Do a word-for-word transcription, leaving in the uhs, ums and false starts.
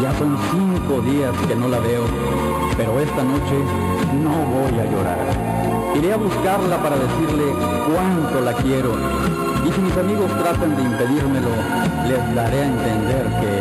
Ya son cinco días que no la veo, pero esta noche no voy a llorar. Iré a buscarla para decirle cuánto la quiero. Y si mis amigos tratan de impedírmelo, les daré a entender que